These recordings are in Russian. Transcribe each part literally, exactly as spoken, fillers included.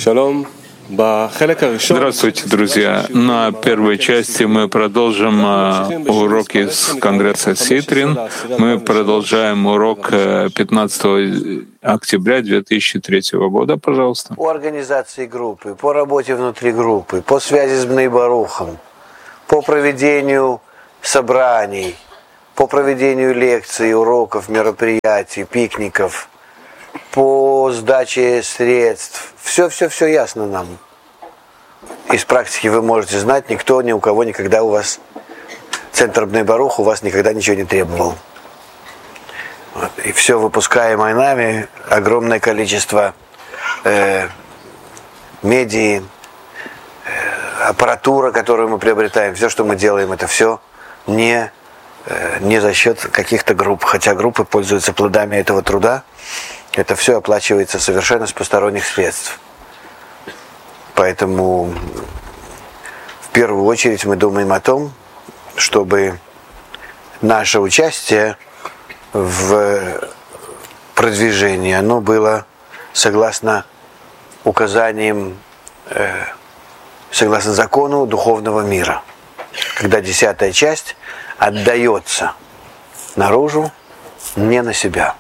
Шалом. Здравствуйте, друзья. На первой части мы продолжим уроки с Конгресса Ситрин. Мы продолжаем урок пятнадцатого октября две тысячи третьего года, пожалуйста. По организации группы, по работе внутри группы, по связи с Бней Барухом, по проведению собраний, по проведению лекций, уроков, мероприятий, пикников, по сдаче средств. Все-все-все ясно нам. Из практики вы можете знать, никто, ни у кого никогда у вас, Центр Бней Барух у вас никогда ничего не требовал. Вот. И все выпускаемое нами, огромное количество э, медии, э, аппаратура, которую мы приобретаем, все, что мы делаем, это все не, э, не за счет каких-то групп. Хотя группы пользуются плодами этого труда. Это все оплачивается совершенно с посторонних средств. Поэтому в первую очередь мы думаем о том, чтобы наше участие в продвижении, оно было согласно указаниям, э, согласно закону духовного мира. Когда десятая часть отдается наружу, не на себя.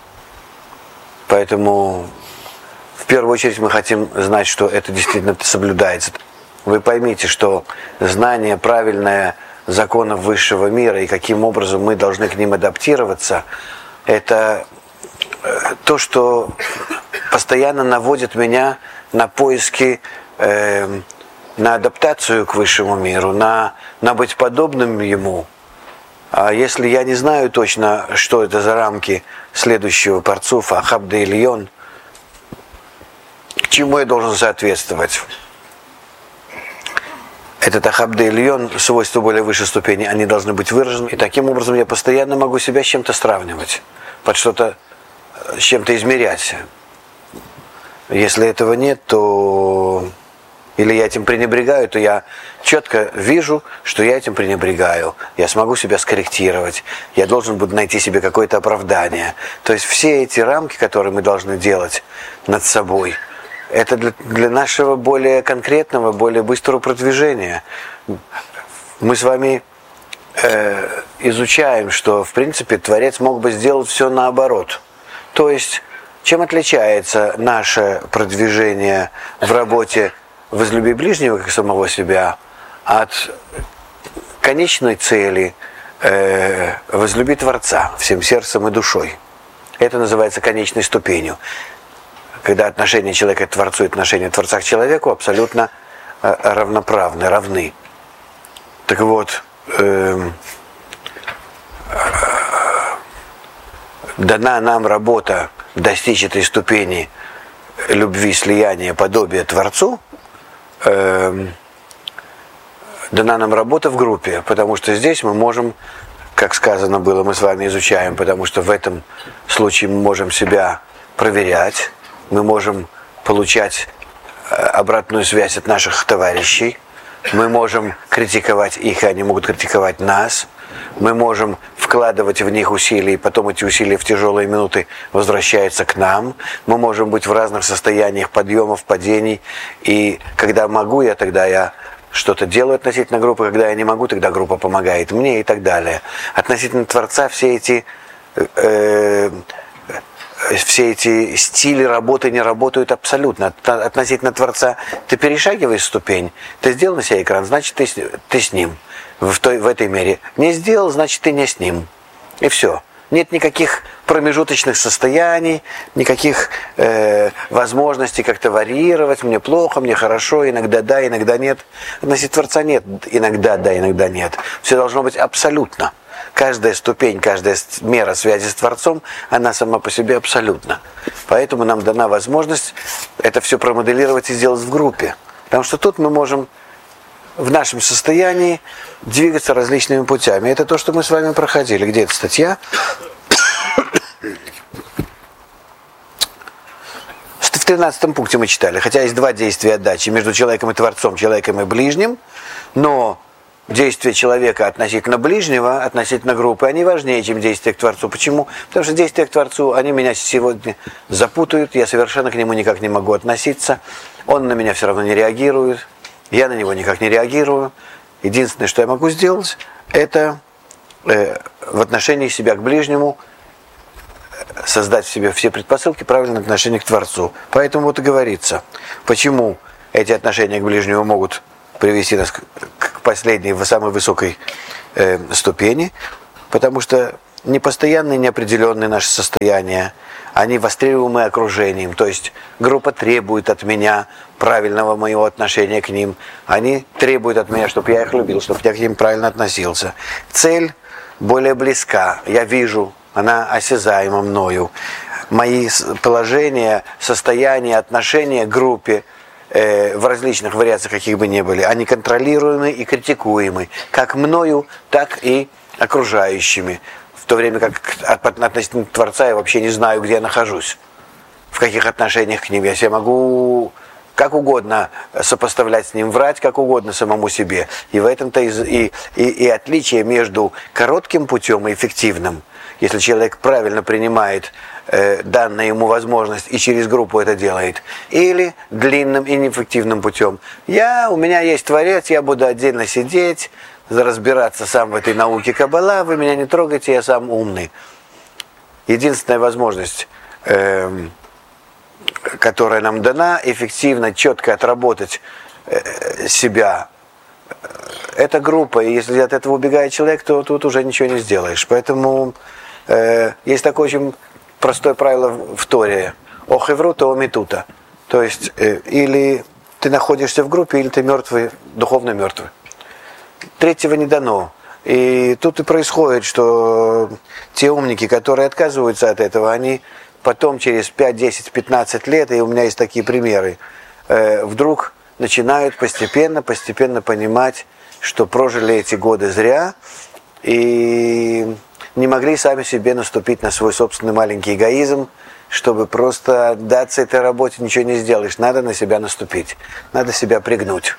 Поэтому в первую очередь мы хотим знать, что это действительно соблюдается. Вы поймите, что знание правильное законов высшего мира и каким образом мы должны к ним адаптироваться, это то, что постоянно наводит меня на поиски, э, на адаптацию к высшему миру, на, на быть подобным ему. А если я не знаю точно, что это за рамки следующего парцуфа, Ахаб де Ильон, к чему я должен соответствовать? Этот Ахаб де Ильон, свойства более высшей ступени, они должны быть выражены. И таким образом я постоянно могу себя с чем-то сравнивать, под что-то, с чем-то измерять. Если этого нет, то или я этим пренебрегаю, то я четко вижу, что я этим пренебрегаю. Я смогу себя скорректировать. Я должен буду найти себе какое-то оправдание. То есть все эти рамки, которые мы должны делать над собой, это для, для нашего более конкретного, более быстрого продвижения. Мы с вами э, изучаем, что в принципе Творец мог бы сделать все наоборот. То есть, чем отличается наше продвижение в работе «Возлюби ближнего, как самого себя» от конечной цели э, «Возлюби Творца всем сердцем и душой». Это называется конечной ступенью. Когда отношение человека к Творцу и отношение Творца к человеку абсолютно э, равноправны, равны. Так вот, э, э, дана нам работа достичь этой ступени любви, слияния, подобия Творцу, э, дана нам работа в группе, потому что здесь мы можем, как сказано было, мы с вами изучаем, потому что в этом случае мы можем себя проверять, мы можем получать обратную связь от наших товарищей, мы можем критиковать их, и они могут критиковать нас, мы можем вкладывать в них усилия, и потом эти усилия в тяжелые минуты возвращаются к нам, мы можем быть в разных состояниях подъемов, падений, и когда могу я, тогда я что-то делаю относительно группы, когда я не могу, тогда группа помогает мне и так далее. Относительно Творца все эти э, все эти стили работы не работают абсолютно. Относительно Творца ты перешагиваешь ступень, ты сделал на себя экран, значит ты, ты с ним в, той, в этой мере. Не сделал, значит ты не с ним. И все. Нет никаких промежуточных состояний, никаких э, возможностей как-то варьировать. Мне плохо, мне хорошо, иногда да, иногда нет. Относительно Творца нет, иногда да, иногда нет. Все должно быть абсолютно. Каждая ступень, каждая мера связи с Творцом, она сама по себе абсолютна. Поэтому нам дана возможность это все промоделировать и сделать в группе. Потому что тут мы можем в нашем состоянии двигаться различными путями. Это то, что мы с вами проходили. Где эта статья? В тринадцатом пункте мы читали. Хотя есть два действия отдачи между человеком и Творцом, человеком и ближним. Но действия человека относительно ближнего, относительно группы, они важнее, чем действия к Творцу. Почему? Потому что действия к Творцу, они меня сегодня запутают, я совершенно к нему никак не могу относиться, он на меня все равно не реагирует, я на него никак не реагирую. Единственное, что я могу сделать, это э, в отношении себя к ближнему создать в себе все предпосылки правильного отношения к Творцу. Поэтому вот и говорится, почему эти отношения к ближнему могут привести нас к последней, самой высокой э, ступени, потому что непостоянные, неопределенные наши состояния, они востребуемы окружением, то есть группа требует от меня правильного моего отношения к ним, они требуют от меня, чтобы я их любил, чтобы я к ним правильно относился. Цель более близка, я вижу, она осязаема мною. Мои положения, состояния, отношения к группе э, в различных вариациях, каких бы ни были, они контролируемы и критикуемы, как мною, так и окружающими. В то время как относительно Творца я вообще не знаю, где я нахожусь, в каких отношениях к ним. Я себя могу как угодно сопоставлять с ним, врать как угодно самому себе. И в этом-то и, и, и, и отличие между коротким путем и эффективным. Если человек правильно принимает э, данную ему возможность и через группу это делает, или длинным и неэффективным путем. Я, у меня есть Творец, я буду отдельно сидеть, разбираться сам в этой науке Каббала, вы меня не трогайте, я сам умный. Единственная возможность, э, которая нам дана, эффективно, четко отработать э, себя, это группа, и если от этого убегает человек, то тут уже ничего не сделаешь. Поэтому э, есть такое очень простое правило в Торе: охевру то омитута. То есть э, или ты находишься в группе, или ты мертвый, духовно мертвый. Третьего не дано. И тут и происходит, что те умники, которые отказываются от этого, они потом через пять, десять, пятнадцать лет, и у меня есть такие примеры, э, вдруг начинают постепенно, постепенно понимать, что прожили эти годы зря и не могли сами себе наступить на свой собственный маленький эгоизм, чтобы просто отдаться этой работе, ничего не сделаешь. Надо на себя наступить, надо себя пригнуть.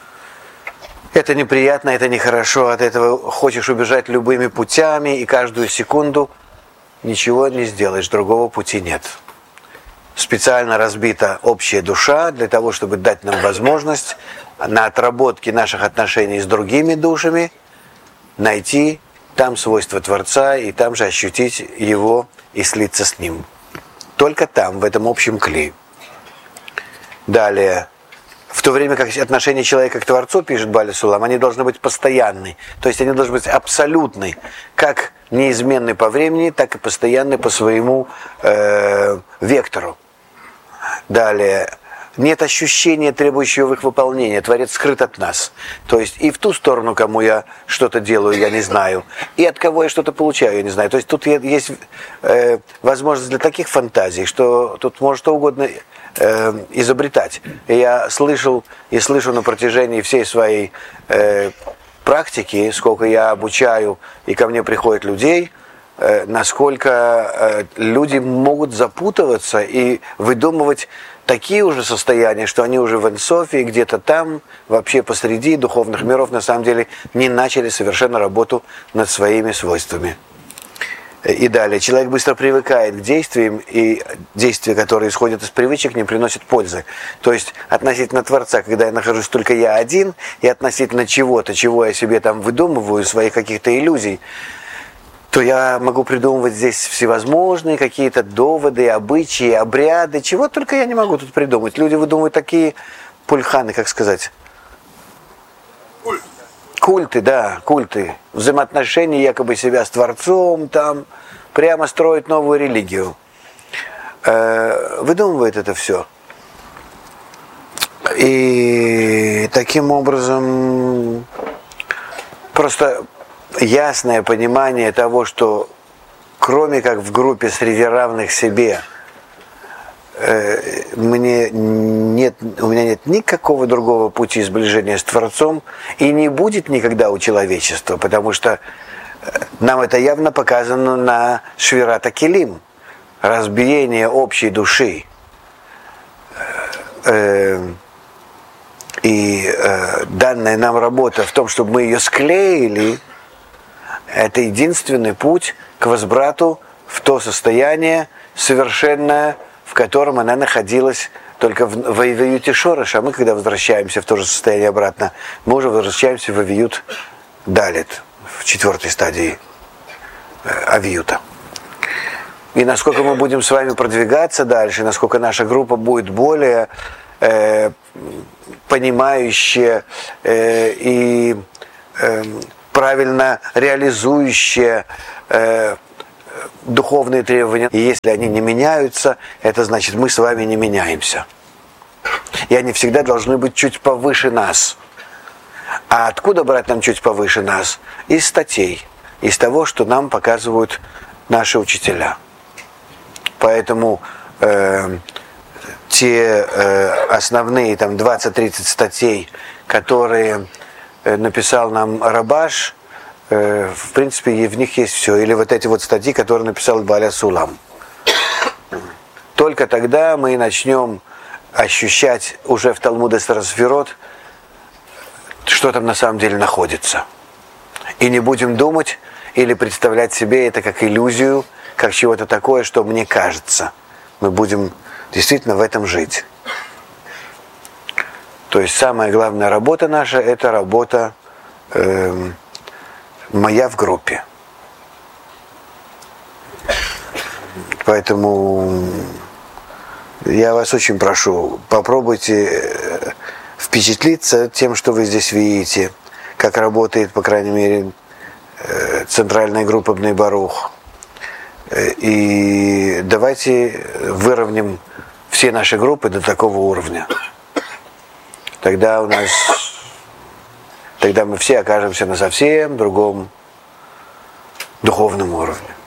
Это неприятно, это нехорошо, от этого хочешь убежать любыми путями, и каждую секунду ничего не сделаешь, другого пути нет. Специально разбита общая душа для того, чтобы дать нам возможность на отработке наших отношений с другими душами найти там свойства Творца и там же ощутить его и слиться с ним. Только там, в этом общем кли. Далее. В то время как отношения человека к Творцу, пишет Бааль Сулам, они должны быть постоянны. То есть они должны быть абсолютны. Как неизменны по времени, так и постоянны по своему э, вектору. Далее. Нет ощущения, требующего их выполнения. Творец скрыт от нас. То есть и в ту сторону, кому я что-то делаю, я не знаю. И от кого я что-то получаю, я не знаю. То есть тут есть э, возможность для таких фантазий, что тут может что угодно э, изобретать. И я слышал и слышу на протяжении всей своей э, практики, сколько я обучаю, и ко мне приходят людей, э, насколько э, люди могут запутываться и выдумывать такие уже состояния, что они уже в Энсофе, где-то там, вообще посреди духовных миров, на самом деле, не начали совершенно работу над своими свойствами. И далее. Человек быстро привыкает к действиям, и действия, которые исходят из привычек, не приносят пользы. То есть, относительно Творца, когда я нахожусь только я один, и относительно чего-то, чего я себе там выдумываю, своих каких-то иллюзий, то я могу придумывать здесь всевозможные какие-то доводы, обычаи, обряды, чего только я не могу тут придумать. Люди выдумывают такие пульханы, как сказать? Культы. Культы, да, культы. Взаимоотношения якобы себя с Творцом, там, прямо строят новую религию. Э, выдумывают это все. И таким образом просто ясное понимание того, что кроме как в группе среди равных себе, э, мне нет, у меня нет никакого другого пути сближения с Творцом и не будет никогда у человечества, потому что нам это явно показано на Швират ха-Келим, разбиение общей души. Э, И э, данная нам работа в том, чтобы мы ее склеили, это единственный путь к возврату в то состояние совершенное, в котором она находилась только в, в Авиюте Шореш, а мы, когда возвращаемся в то же состояние обратно, мы уже возвращаемся в Авиют Далет, в четвертой стадии э, Авиюта. И насколько мы будем с вами продвигаться дальше, насколько наша группа будет более э, понимающая э, и э, правильно реализующая э, духовные требования. И если они не меняются, это значит, мы с вами не меняемся. И они всегда должны быть чуть повыше нас. А откуда брать нам чуть повыше нас? Из статей, из того, что нам показывают наши учителя. Поэтому э, те э, основные там двадцать-тридцать статей, которые э, написал нам Рабаш, э, в принципе, и в них есть все. Или вот эти вот статьи, которые написал Бааля Сулам. Только тогда мы начнем ощущать уже в Талмуде Сферот, что там на самом деле находится. И не будем думать или представлять себе это как иллюзию, как чего-то такое, что мне кажется. Мы будем действительно в этом жить. То есть самая главная работа наша – это работа э, моя в группе. Поэтому я вас очень прошу, попробуйте впечатлиться тем, что вы здесь видите, как работает, по крайней мере, центральная группа Бней Барух. И давайте выровняем все наши группы до такого уровня. Тогда у нас, тогда мы все окажемся на совсем другом духовном уровне.